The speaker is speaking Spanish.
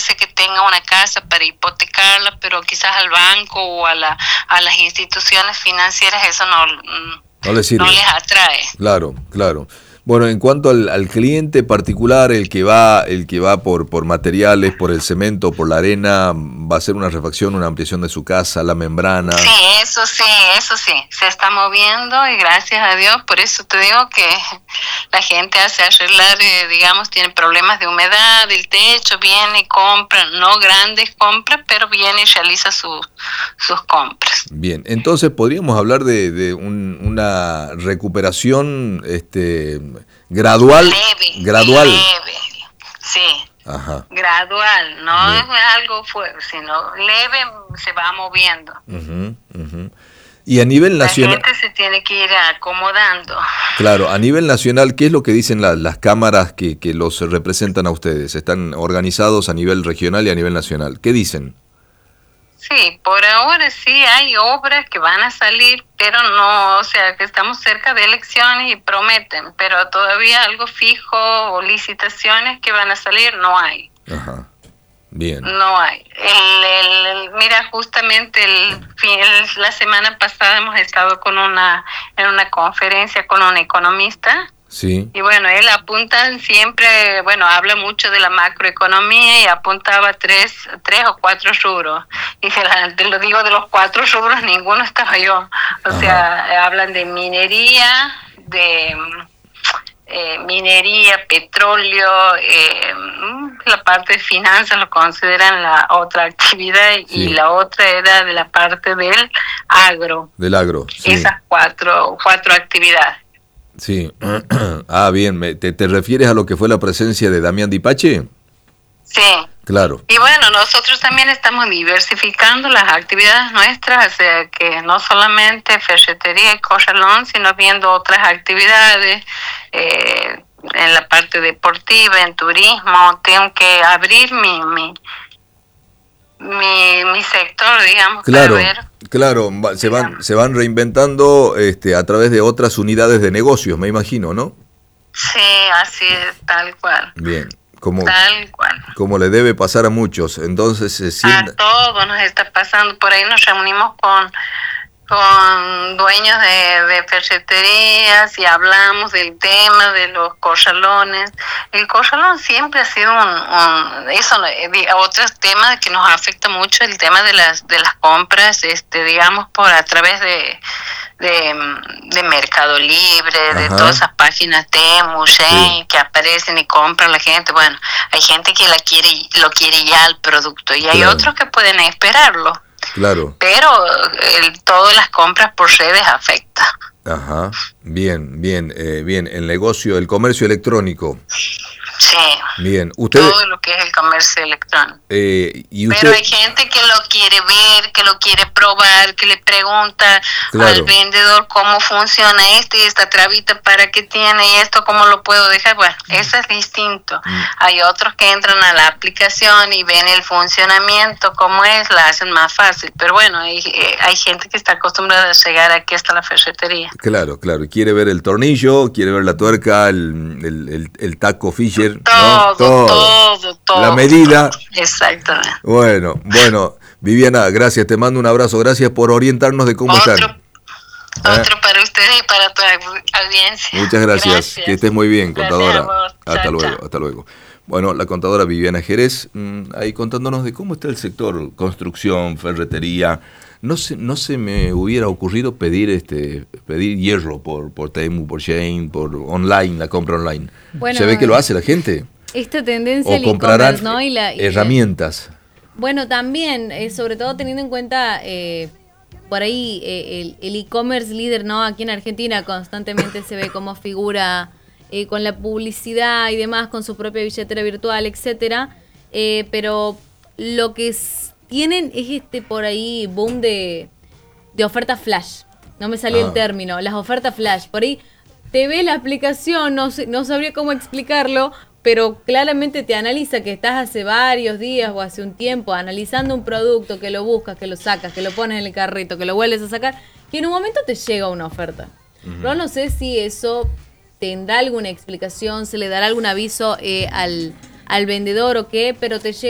fuese que tenga una casa para hipotecarla, pero quizás al banco o a las instituciones financieras eso no les sirve. No les atrae. Claro, claro. Bueno, en cuanto al cliente particular, el que va por materiales, por el cemento, por la arena, va a hacer una refacción, una ampliación de su casa, la membrana. Sí, eso sí, se está moviendo y gracias a Dios, por eso te digo que la gente hace arreglar, digamos, tiene problemas de humedad, del techo, viene y compra, no grandes compras, pero viene y realiza sus compras. Bien, entonces podríamos hablar de una recuperación gradual. Leve, sí. Ajá. Gradual, no Bien. es algo fuerte, sino leve, se va moviendo. Uh-huh, uh-huh. Y a nivel nacional, la gente se tiene que ir acomodando. Claro, a nivel nacional, ¿qué es lo que dicen las cámaras que los representan a ustedes? ¿Están organizados a nivel regional y a nivel nacional? ¿Qué dicen? Sí, por ahora sí hay obras que van a salir, pero no, o sea, que estamos cerca de elecciones y prometen, pero todavía algo fijo o licitaciones que van a salir no hay. Ajá, bien. No hay. Mira, justamente la semana pasada hemos estado en una conferencia con un economista. Sí. Y bueno, él apunta siempre, bueno, habla mucho de la macroeconomía y apuntaba tres o cuatro rubros. Y te lo digo, de los 4 rubros, ninguno estaba yo. O sea, hablan de minería, petróleo, la parte de finanzas lo consideran la otra actividad y la otra era de la parte del agro. Del agro, sí. Esas cuatro actividades. Sí. Ah, bien. ¿Te refieres a lo que fue la presencia de Damián Dipache? Sí. Claro. Y bueno, nosotros también estamos diversificando las actividades nuestras, o sea, que no solamente ferretería y corralón, sino viendo otras actividades en la parte deportiva, en turismo. Tengo que abrir mi sector, digamos, claro, para ver. Claro, se van reinventando a través de otras unidades de negocios, me imagino, ¿no? Sí, así es, tal cual. Bien. Tal cual. Como le debe pasar a muchos, entonces se siente... A todos nos está pasando, por ahí nos reunimos con dueños de ferreterías y hablamos del tema de los corralones. El corralón siempre ha sido otro tema que nos afecta mucho, el tema de las compras, digamos, a través de Mercado Libre, de todas esas páginas Temu, Shein, que aparecen y compran la gente. Bueno, hay gente que lo quiere ya el producto y hay otros que pueden esperarlo. Claro. Pero todas las compras por redes afecta. Ajá, bien, el negocio, el comercio electrónico. Sí. Bien, todo lo que es el comercio electrónico. Pero hay gente que lo quiere ver, que lo quiere probar, que le pregunta al vendedor cómo funciona y esta trabita para qué tiene y esto cómo lo puedo dejar. Bueno, eso es distinto. Hay otros que entran a la aplicación y ven el funcionamiento, cómo es, la hacen más fácil. Pero bueno, hay gente que está acostumbrada a llegar aquí hasta la ferretería. Claro, quiere ver el tornillo, quiere ver la tuerca, el taco Fisher. Todo. La medida. Exactamente. Bueno, Viviana, gracias, te mando un abrazo, gracias por orientarnos de cómo están. Otro para ustedes y para toda la audiencia. Muchas gracias, que estés muy bien, contadora. Hasta luego. Bueno, la contadora Viviana Jerez, ahí contándonos de cómo está el sector construcción, ferretería. No se me hubiera ocurrido pedir hierro por Temu, por Shein, por online, la compra online. Bueno, se ve que lo hace la gente. Esta tendencia o comprarán ¿no? herramientas. Bueno, también, sobre todo teniendo en cuenta por ahí el e-commerce líder, ¿no? Aquí en Argentina constantemente se ve como figura con la publicidad y demás, con su propia billetera virtual, etcétera. Pero lo que tienen es por ahí boom de ofertas flash. No me salió el término, las ofertas flash. Por ahí te ve la aplicación, no sabría cómo explicarlo, pero claramente te analiza que estás hace varios días o hace un tiempo analizando un producto, que lo buscas, que lo sacas, que lo pones en el carrito, que lo vuelves a sacar, que en un momento te llega una oferta. Pero no sé si eso tendrá alguna explicación, se le dará algún aviso al vendedor o qué, pero te llega